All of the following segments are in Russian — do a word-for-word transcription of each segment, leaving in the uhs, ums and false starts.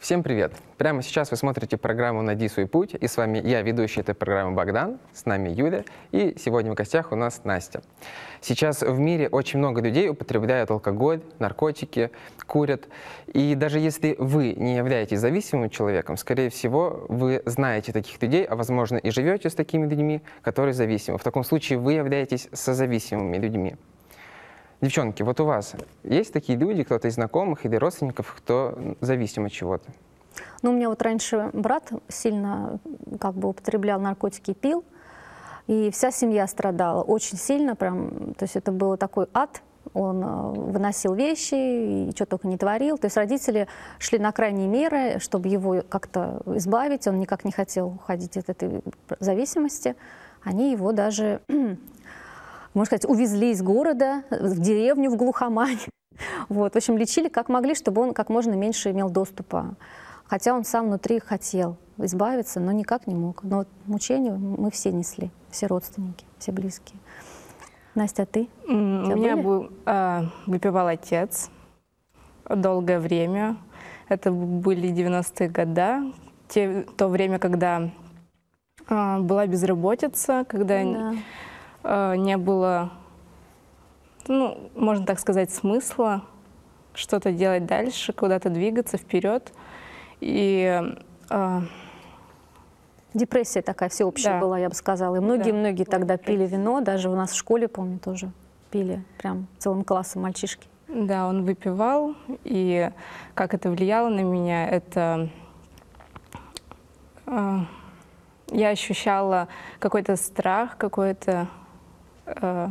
Всем привет! Прямо сейчас вы смотрите программу «Найди свой путь», и с вами я, ведущий этой программы Богдан, с нами Юля, и сегодня в гостях у нас Настя. Сейчас в мире очень много людей употребляют алкоголь, наркотики, курят, и даже если вы не являетесь зависимым человеком, скорее всего, вы знаете таких людей, а возможно и живете с такими людьми, которые зависимы. В таком случае вы являетесь созависимыми людьми. Девчонки, вот у вас есть такие люди, кто-то из знакомых или родственников, кто зависим от чего-то? Ну, у меня вот раньше брат сильно как бы употреблял наркотики и пил, и вся семья страдала очень сильно, прям, то есть это был такой ад. Он выносил вещи и что только не творил. То есть родители шли на крайние меры, чтобы его как-то избавить. Он никак не хотел уходить от этой зависимости. Они его даже, можно сказать, увезли из города в деревню, в глухомань. Вот. В общем, лечили как могли, чтобы он как можно меньше имел доступа. Хотя он сам внутри хотел избавиться, но никак не мог. Но мучения мы все несли, все родственники, все близкие. Настя, а ты? У меня был, э, выпивал отец долгое время. Это были девяностые годы, те, то время, когда э, была безработица, когда Да. э, не было, ну, можно так сказать, смысла что-то делать дальше, куда-то двигаться вперед. И э, Депрессия такая всеобщая Да. была, я бы сказала. И многие-многие Да. тогда пили вино, даже у нас в школе, помню, тоже пили, прям целым классом мальчишки. да, он выпивал, и как это влияло на меня, это э, я ощущала какой-то страх, какой-то э,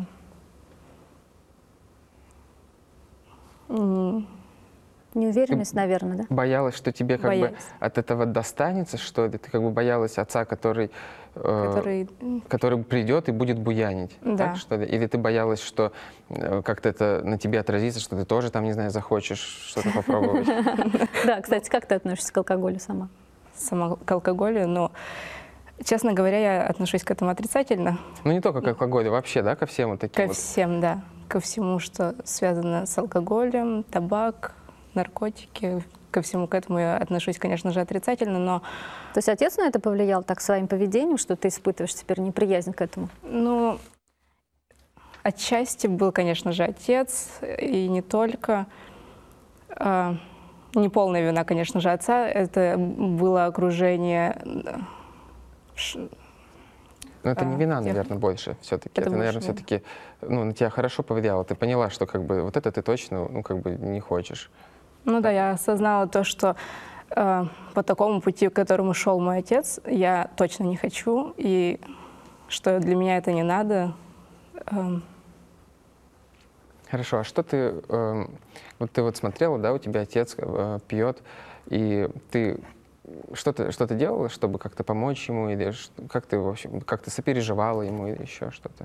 м, Неуверенность, наверное, да? Боялась, что тебе как бы Боялась. от этого достанется, что ли? Ты как бы боялась отца, который, э, который который придет и будет буянить, Да. так что ли? Или ты боялась, что э, как-то это на тебе отразится, что ты тоже там, не знаю, захочешь что-то попробовать? Да, кстати, как ты относишься к алкоголю сама? сама к алкоголю, но, честно говоря, я отношусь к этому отрицательно. Ну не только к алкоголю, вообще, да, ко всем вот таким Ко вот. всем, да. Ко всему, что связано с алкоголем, табак, наркотики. Ко всему к этому я отношусь, конечно же, отрицательно, но, То есть отец на это повлиял так своим поведением, что ты испытываешь теперь неприязнь к этому? ну, отчасти был, конечно же, отец, и не только. А, не полная вина, конечно же, отца. Это было окружение. ш- Но это не А, вина, я- наверное, больше все-таки. Это Это, наверное, больше вина. все-таки ну, на тебя хорошо повлияло. Ты поняла, что как бы вот это ты точно, ну, как бы не хочешь. Ну да, я осознала то, что э, по такому пути, к которому шел мой отец, я точно не хочу, и что для меня это не надо. Эм, Хорошо, а что ты, эм, вот ты вот смотрела, да, у тебя отец э, пьет, и ты что-то что-то делала, чтобы как-то помочь ему, или ш- как ты, в общем, как ты сопереживала ему, или еще что-то?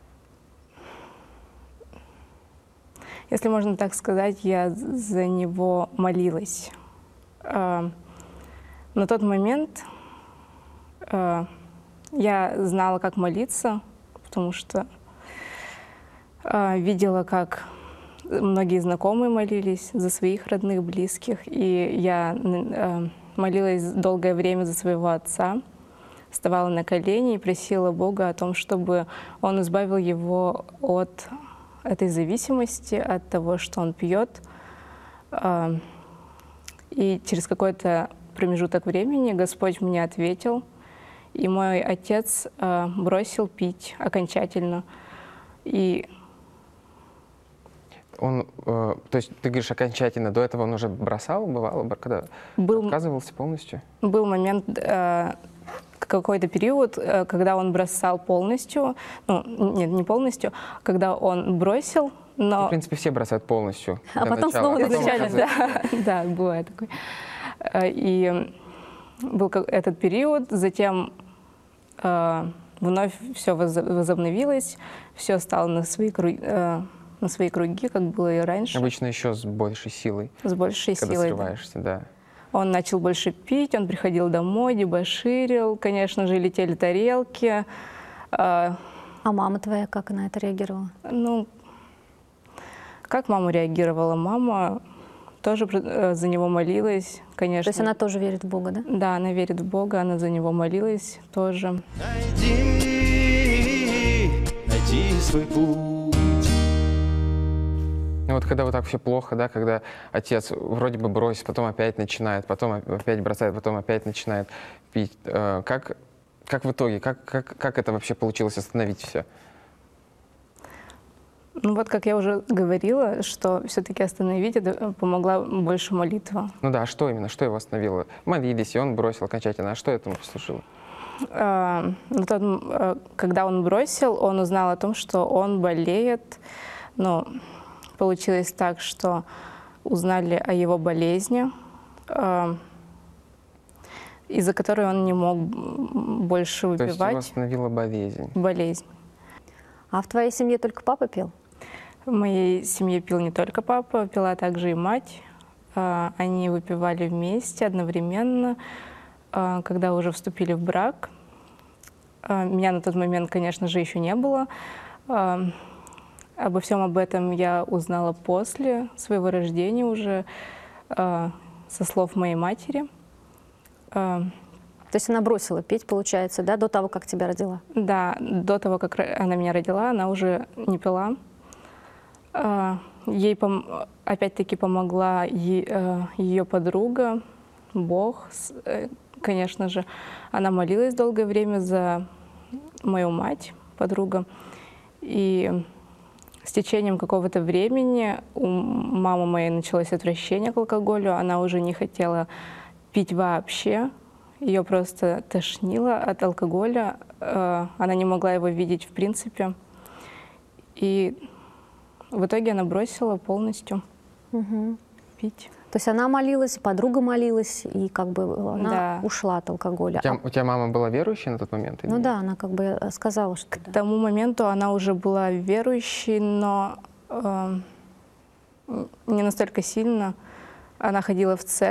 Если можно так сказать, я за него молилась. Э, на тот момент э, я знала, как молиться, потому что э, видела, как многие знакомые молились за своих родных, близких. И я э, молилась долгое время за своего отца, вставала на колени и просила Бога о том, чтобы Он избавил его от этой зависимости, от того, что он пьет. Э, И через какой-то промежуток времени Господь мне ответил, и мой отец э, бросил пить окончательно. И Он, э, то есть ты говоришь окончательно, до этого он уже бросал, бывало, б- когда был, отказывался полностью? был момент, э, какой-то период, э, когда он бросал полностью, ну, нет, не полностью, когда он бросил, Ну, но... в принципе, все бросают полностью. А для потом начала, снова а потом Изначально, оказывается- да, да, бывает такой. Э, И был как- этот период, затем э, вновь все возобновилось, все стало на свои, кру- э, на свои круги, как было и раньше, Обычно еще с большей силой, с большей когда силой. да. срываешься, да. Он начал больше пить, он приходил домой, дебоширил, конечно же, летели тарелки. Э, А мама твоя как на это реагировала? Ну, как мама реагировала? Мама тоже э, за него молилась, конечно. То есть она тоже верит в Бога, да? Да, она верит в Бога, она за него молилась тоже. Найди, найди свой путь. Ну вот когда вот так все плохо, да, когда отец вроде бы бросит, потом опять начинает, потом опять бросает, потом опять начинает пить. э, Как, как в итоге, как, как, как это вообще получилось остановить все? Ну вот, как я уже говорила, что все-таки остановить это помогла больше молитва. Ну да, а что именно, что его остановило? Молились, и он бросил окончательно, а что этому послужило? А, ну, тот, э, когда он бросил, он узнал о том, что он болеет. Ну, получилось так, что узнали о его болезни, э, из-за которой он не мог больше То есть его выпивать. остановила болезнь. Болезнь. А в твоей семье только папа пил? В моей семье пил не только папа, пила также и мать. А, Они выпивали вместе одновременно, а, когда уже вступили в брак. А, Меня на тот момент, конечно же, еще не было. А, Обо всем об этом я узнала после своего рождения уже, а, со слов моей матери. А, То есть она бросила пить, получается, да, до того, как тебя родила? Да, до того, как ро- она меня родила, она уже не пила. А, Ей пом- опять-таки помогла е- э, ее подруга, Бог, с- э, конечно же. Она молилась долгое время за мою мать, подруга. И с течением какого-то времени у мамы моей началось отвращение к алкоголю. Она уже не хотела пить вообще. Ее просто тошнило от алкоголя. э, Она не могла его видеть в принципе. И в итоге она бросила полностью Мгм. пить. То есть она молилась, подруга молилась, и как бы она Да. ушла от алкоголя. У тебя, А- у тебя мама была верующей на тот момент? или ну нет? да, она как бы э, сказала, что К тому моменту она уже была верующей, но э, не настолько сильно. Она ходила в церковь.